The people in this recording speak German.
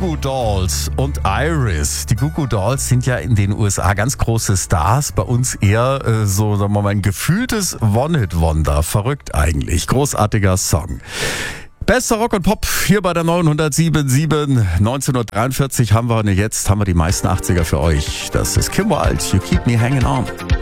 Goo Dolls und Iris. Die Goo Goo Dolls sind ja in den USA ganz große Stars. Bei uns eher so, sagen wir mal, ein gefühltes One-Hit-Wonder. Verrückt eigentlich. Großartiger Song. Bester Rock und Pop hier bei der 907.7. 19:43 haben wir und jetzt haben wir die meisten 80er für euch. Das ist Kim Wilde, You Keep Me Hanging On.